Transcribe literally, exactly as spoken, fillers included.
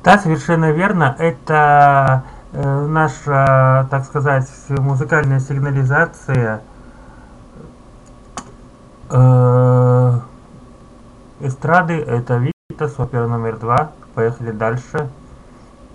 Да, совершенно верно. Это э, наша, так сказать, музыкальная сигнализация э, эстрады. Это Витас, опера номер два. Поехали дальше.